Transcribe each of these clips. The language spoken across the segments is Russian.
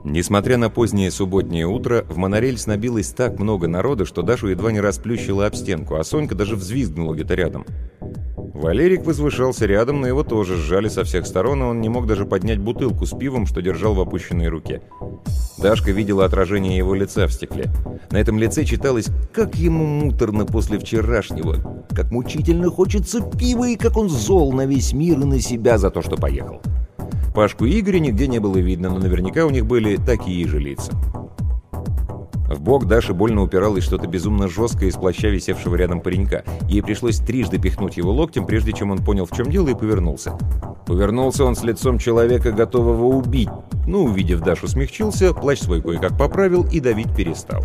Несмотря на позднее субботнее утро, в монорельс набилось так много народа, что Дашу едва не расплющила об стенку, а Сонька даже взвизгнула где-то рядом. Валерик возвышался рядом, но его тоже сжали со всех сторон, и он не мог даже поднять бутылку с пивом, что держал в опущенной руке. Дашка видела отражение его лица в стекле. На этом лице читалось, как ему муторно после вчерашнего, как мучительно хочется пива и как он зол на весь мир и на себя за то, что поехал. Пашку и Игоря нигде не было видно, но наверняка у них были такие же лица. В бок Даше больно упиралось что-то безумно жесткое из плаща висевшего рядом паренька. Ей пришлось трижды пихнуть его локтем, прежде чем он понял, в чем дело, и повернулся. Повернулся он с лицом человека, готового убить. Но, увидев Дашу, смягчился, плащ свой кое-как поправил и давить перестал.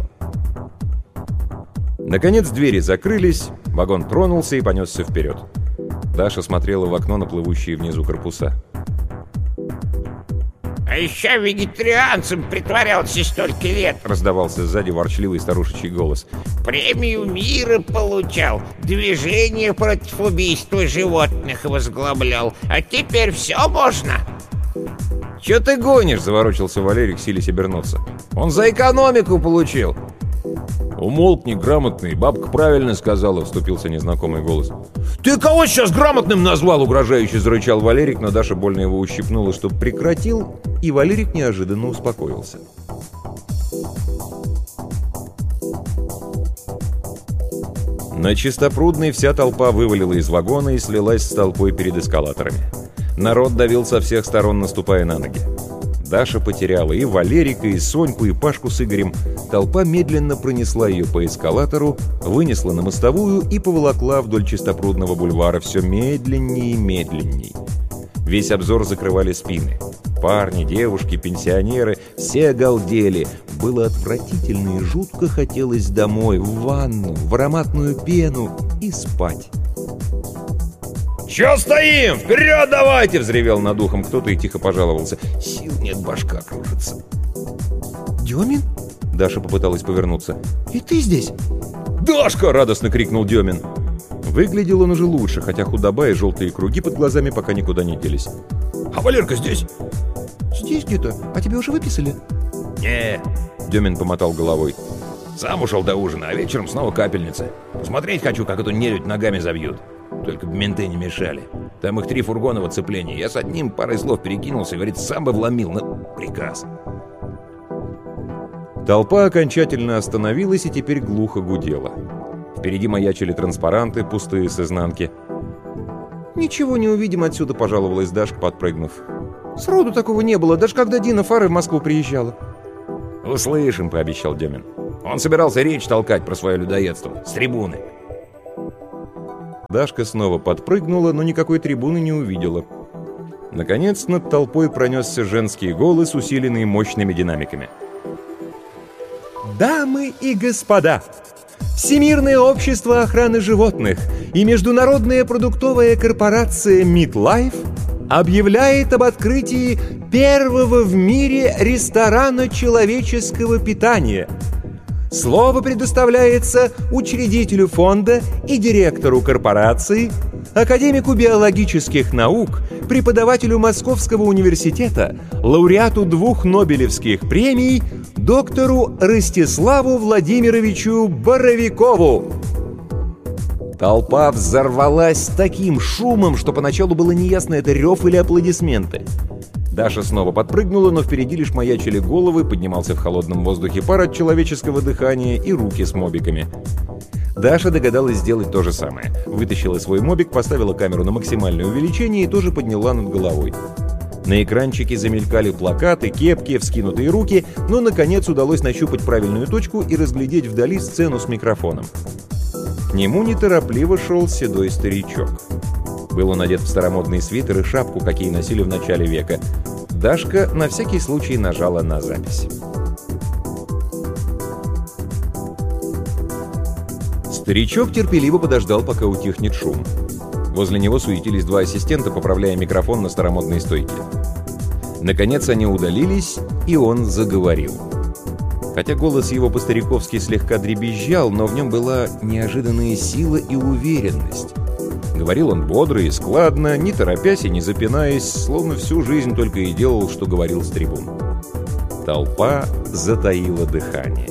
Наконец двери закрылись, вагон тронулся и понесся вперед. Даша смотрела в окно на плывущие внизу корпуса. «А еще вегетарианцем притворялся столько лет!» — раздавался сзади ворчливый старушечий голос. «Премию мира получал, движение против убийства животных возглавлял, а теперь все можно!» «Че ты гонишь?» — заворочился Валерик, силясь обернуться. «Он за экономику получил!» «Умолкни, грамотный, бабка правильно сказала», — вступился незнакомый голос. «Ты кого сейчас грамотным назвал?» — угрожающе зарычал Валерик, но Даша больно его ущипнула, чтобы прекратил, и Валерик неожиданно успокоился. На Чистопрудной вся толпа вывалила из вагона и слилась с толпой перед эскалаторами. Народ давил со всех сторон, наступая на ноги. Даша потеряла и Валерика, и Соньку, и Пашку с Игорем. Толпа медленно пронесла ее по эскалатору, вынесла на мостовую и поволокла вдоль Чистопрудного бульвара все медленнее и медленней. Весь обзор закрывали спины. Парни, девушки, пенсионеры — все галдели. Было отвратительно и жутко хотелось домой, в ванну, в ароматную пену и спать. «Чё стоим? Вперед давайте!» — взревел над ухом кто-то и тихо пожаловался. «Сил нет, башка кружится». «Демин?» — Даша попыталась повернуться. «И ты здесь?» «Дашка!» — радостно крикнул Демин. Выглядел он уже лучше, хотя худоба и желтые круги под глазами пока никуда не делись. «А Валерка здесь?» «Здесь где-то. А тебя уже выписали?» «Не», — Демин помотал головой. «Сам ушел до ужина, а вечером снова капельница. Посмотреть хочу, как эту нелюдь ногами забьют. Только бы менты не мешали. Там их 3 фургона в оцеплении. Я с одним парой слов перекинулся, говорит, сам бы вломил, но приказ». Толпа окончательно остановилась и теперь глухо гудела. Впереди маячили транспаранты, пустые с изнанки. «Ничего не увидим отсюда», — пожаловалась Дашка, подпрыгнув. «Сроду такого не было, даже когда Дина Фары в Москву приезжала». «Услышим», — пообещал Демин. Он собирался речь толкать про свое людоедство с трибуны. Дашка снова подпрыгнула, но никакой трибуны не увидела. Наконец над толпой пронесся женский голос, усиленный мощными динамиками. «Дамы и господа! Всемирное общество охраны животных и международная продуктовая корпорация MeatLife объявляет об открытии первого в мире ресторана человеческого питания. Слово предоставляется учредителю фонда и директору корпорации, академику биологических наук, преподавателю Московского университета, лауреату 2 Нобелевских премий, доктору Ростиславу Владимировичу Боровикову». Толпа взорвалась с таким шумом, что поначалу было неясно, это рев или аплодисменты. Даша снова подпрыгнула, но впереди лишь маячили головы, поднимался в холодном воздухе пар от человеческого дыхания и руки с мобиками. Даша догадалась сделать то же самое. Вытащила свой мобик, поставила камеру на максимальное увеличение и тоже подняла над головой. На экранчике замелькали плакаты, кепки, вскинутые руки, но, наконец, удалось нащупать правильную точку и разглядеть вдали сцену с микрофоном. К нему неторопливо шел седой старичок. Был он одет в старомодный свитер и шапку, какие носили в начале века. Дашка на всякий случай нажала на запись. Старичок терпеливо подождал, пока утихнет шум. Возле него суетились 2 ассистента, поправляя микрофон на старомодной стойке. Наконец они удалились, и он заговорил. Хотя голос его по-стариковски слегка дребезжал, но в нем была неожиданная сила и уверенность. Говорил он бодро и складно, не торопясь и не запинаясь, словно всю жизнь только и делал, что говорил с трибун. Толпа затаила дыхание.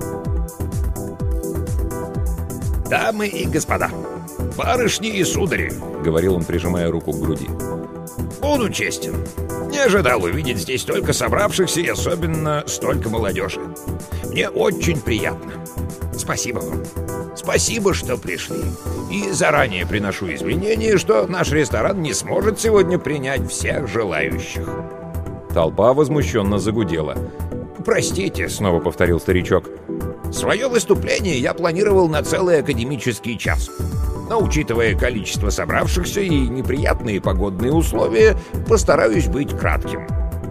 «Дамы и господа, барышни и судари», — говорил он, прижимая руку к груди, — «буду честен. Не ожидал увидеть здесь столько собравшихся и особенно столько молодежи. Мне очень приятно. Спасибо вам. Спасибо, что пришли. И заранее приношу извинения, что наш ресторан не сможет сегодня принять всех желающих». Толпа возмущенно загудела. «Простите», — снова повторил старичок. «Свое выступление я планировал на целый академический час. Но, учитывая количество собравшихся и неприятные погодные условия, постараюсь быть кратким.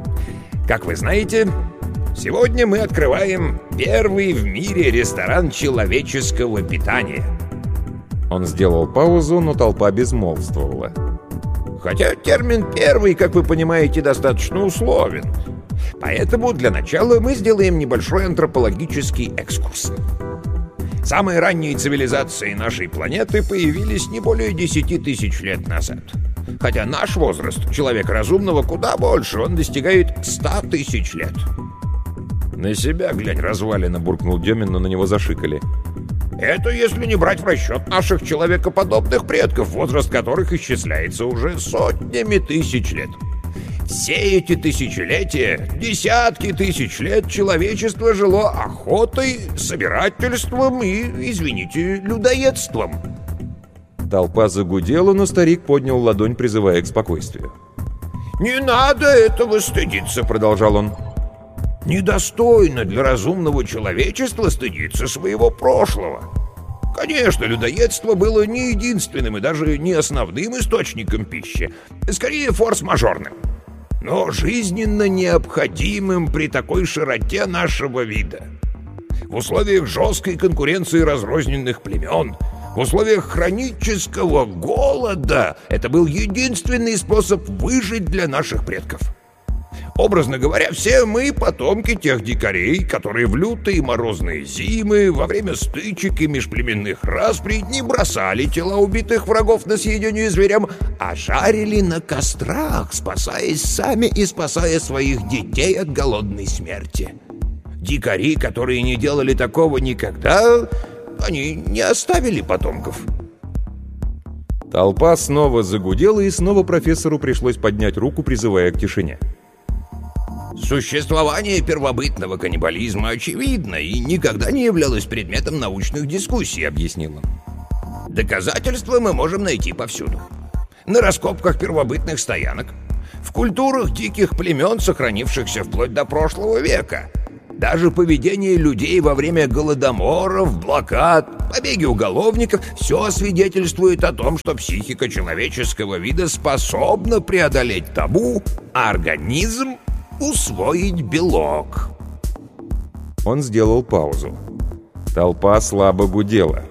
Как вы знаете, сегодня мы открываем первый в мире ресторан человеческого питания». Он сделал паузу, но толпа безмолвствовала. Хотя термин «первый», как вы понимаете, достаточно условен. Поэтому для начала мы сделаем небольшой антропологический экскурс. Самые ранние цивилизации нашей планеты появились не более 10 тысяч лет назад. Хотя наш возраст, человека разумного, куда больше, он достигает 100 тысяч лет. «На себя глянь, развалина», — буркнул Демин, но на него зашикали. Это если не брать в расчет наших человекоподобных предков, возраст которых исчисляется уже сотнями тысяч лет. Все эти тысячелетия, десятки тысяч лет человечество жило охотой, собирательством и, извините, людоедством. Толпа загудела, но старик поднял ладонь, призывая к спокойствию. «Не надо этого стыдиться», — продолжал он. «Недостойно для разумного человечества стыдиться своего прошлого. Конечно, людоедство было не единственным и даже не основным источником пищи, скорее форс-мажорным, но жизненно необходимым при такой широте нашего вида. В условиях жесткой конкуренции разрозненных племен, в условиях хронического голода это был единственный способ выжить для наших предков. Образно говоря, все мы потомки тех дикарей, которые в лютые морозные зимы, во время стычек и межплеменных расприй не бросали тела убитых врагов на съедение зверям, а жарили на кострах, спасаясь сами и спасая своих детей от голодной смерти. Дикари, которые не делали такого никогда, они не оставили потомков». Толпа снова загудела, и снова профессору пришлось поднять руку, призывая к тишине. Существование первобытного каннибализма очевидно и никогда не являлось предметом научных дискуссий, объяснил он. Доказательства мы можем найти повсюду. На раскопках первобытных стоянок, в культурах диких племен, сохранившихся вплоть до прошлого века. Даже поведение людей во время голодоморов, блокад, побеги уголовников — все свидетельствует о том, что психика человеческого вида способна преодолеть табу, а организм — усвоить белок. Он сделал паузу. Толпа слабо гудела.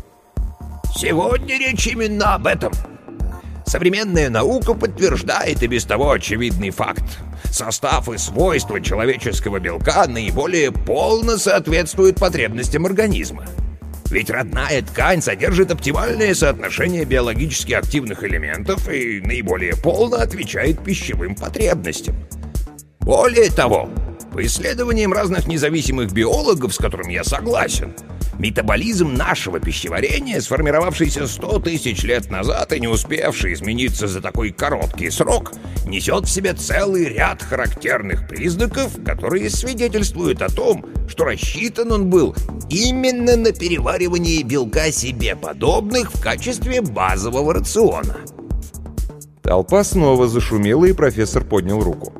«Сегодня речь именно об этом. Современная наука подтверждает и без того очевидный факт. Состав и свойства человеческого белка наиболее полно соответствуют потребностям организма. Ведь родная ткань содержит оптимальное соотношение биологически активных элементов и наиболее полно отвечает пищевым потребностям. Более того, по исследованиям разных независимых биологов, с которыми я согласен, метаболизм нашего пищеварения, сформировавшийся 100 тысяч лет назад и не успевший измениться за такой короткий срок, несет в себе целый ряд характерных признаков, которые свидетельствуют о том, что рассчитан он был именно на переваривание белка себе подобных в качестве базового рациона». Толпа снова зашумела, и профессор поднял руку.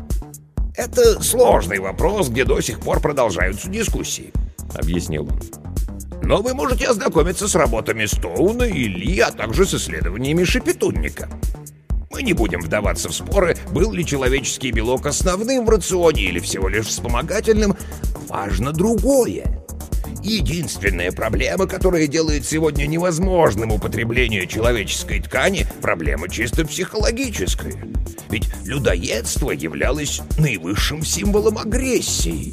«Это сложный вопрос, где до сих пор продолжаются дискуссии», — объяснил он. «Но вы можете ознакомиться с работами Стоуна и Ли, а также с исследованиями Шепетунника. Мы не будем вдаваться в споры, был ли человеческий белок основным в рационе или всего лишь вспомогательным. Важно другое. Единственная проблема, которая делает сегодня невозможным употребление человеческой ткани, проблема чисто психологическая. Ведь людоедство являлось наивысшим символом агрессии».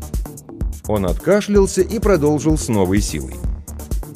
Он откашлялся и продолжил с новой силой.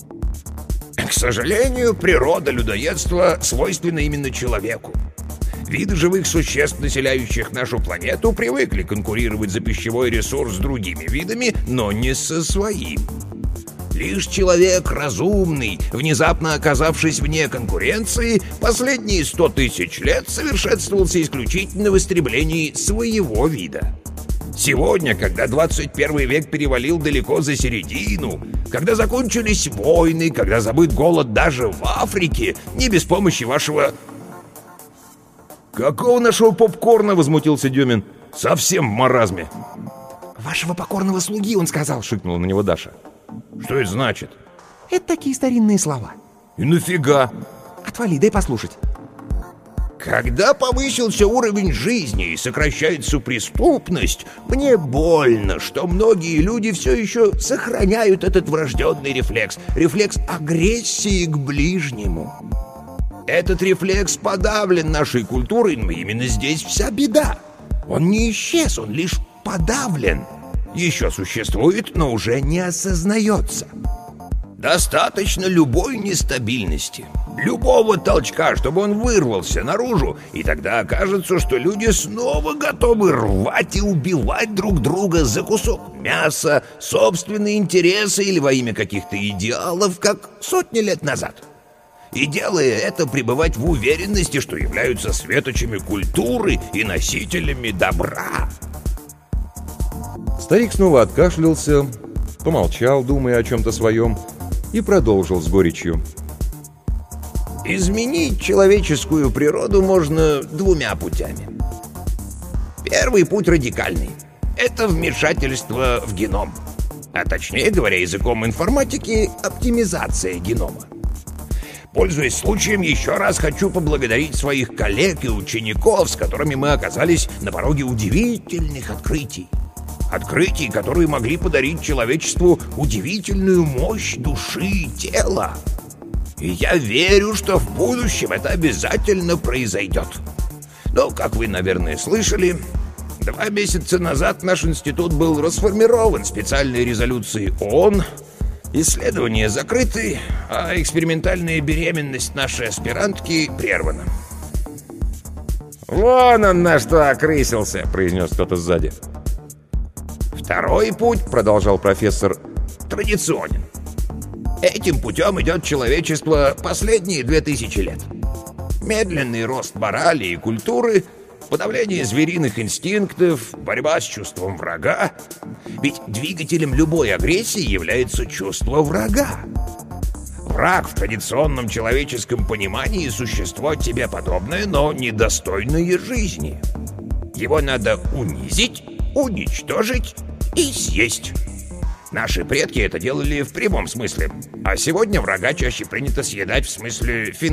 «К сожалению, природа людоедства свойственна именно человеку. Виды живых существ, населяющих нашу планету, привыкли конкурировать за пищевой ресурс с другими видами, но не со своим. Лишь человек разумный, внезапно оказавшись вне конкуренции, последние 100 тысяч лет совершенствовался исключительно в истреблении своего вида. Сегодня, когда 21 век перевалил далеко за середину, когда закончились войны, когда забыт голод даже в Африке, не без помощи вашего... «Какого нашего попкорна?» — возмутился Демин. «Совсем в маразме». «Вашего покорного слуги, он сказал», — шикнула на него Даша. «Что это значит?» «Это такие старинные слова». «И нафига?» «Отвали, дай послушать». Когда повысился уровень жизни и сокращается преступность, мне больно, что многие люди все еще сохраняют этот врожденный рефлекс агрессии к ближнему. Этот рефлекс подавлен нашей культурой, но именно здесь вся беда. Он не исчез, он лишь подавлен. Еще существует, но уже не осознается. Достаточно любой нестабильности, любого толчка, чтобы он вырвался наружу, и тогда окажется, что люди снова готовы рвать и убивать друг друга за кусок мяса, собственные интересы или во имя каких-то идеалов, как сотни лет назад. И делая это, пребывать в уверенности, что являются светочами культуры и носителями добра. Старик снова откашлялся, помолчал, думая о чем-то своем, и продолжил с горечью. Изменить человеческую природу можно двумя путями. Первый путь радикальный. Это вмешательство в геном. А точнее говоря, языком информатики, оптимизация генома. Пользуясь случаем, еще раз хочу поблагодарить своих коллег и учеников, с которыми мы оказались на пороге удивительных открытий. Открытий, которые могли подарить человечеству удивительную мощь души и тела. И я верю, что в будущем это обязательно произойдет. Но, как вы, наверное, слышали, 2 месяца назад наш институт был расформирован специальной резолюцией ООН. Исследования закрыты, а экспериментальная беременность нашей аспирантки прервана. «Вон он на что окрысился», — произнес кто-то сзади. Второй путь, продолжал профессор, традиционен. Этим путем идет человечество последние 2000 лет. Медленный рост морали и культуры, подавление звериных инстинктов, борьба с чувством врага. Ведь двигателем любой агрессии является чувство врага. Враг в традиционном человеческом понимании — существо тебе подобное, но недостойное жизни. Его надо унизить, уничтожить и съесть. Наши предки это делали в прямом смысле, а сегодня врага чаще принято съедать в смысле